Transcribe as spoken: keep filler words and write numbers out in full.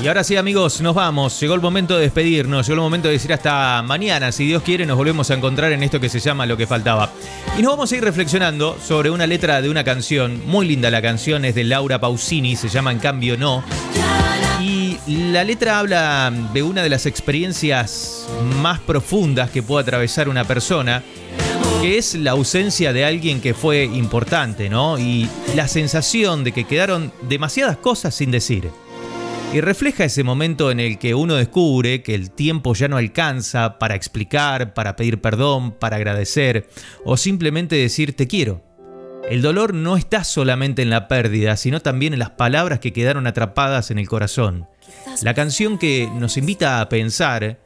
Y ahora sí, amigos, nos vamos. Llegó el momento de despedirnos, llegó el momento de decir hasta mañana. Si Dios quiere, nos volvemos a encontrar en esto que se llama Lo que faltaba. Y nos vamos a ir reflexionando sobre una letra de una canción. Muy linda la canción, es de Laura Pausini, se llama En cambio no. Y la letra habla de una de las experiencias más profundas que puede atravesar una persona, que es la ausencia de alguien que fue importante, ¿no? Y la sensación de que quedaron demasiadas cosas sin decir. Y refleja ese momento en el que uno descubre que el tiempo ya no alcanza para explicar, para pedir perdón, para agradecer o simplemente decir te quiero. El dolor no está solamente en la pérdida, sino también en las palabras que quedaron atrapadas en el corazón. La canción que nos invita a pensar